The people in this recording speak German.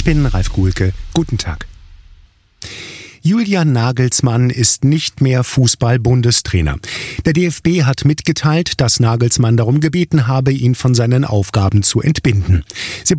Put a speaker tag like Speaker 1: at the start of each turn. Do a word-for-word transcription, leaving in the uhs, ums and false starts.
Speaker 1: bin Ralf Guhlke. Guten Tag. Julian Nagelsmann ist nicht mehr Fußball-Bundestrainer. Der D F B hat mitgeteilt, dass Nagelsmann darum gebeten habe, ihn von seinen Aufgaben zu entbinden. Sie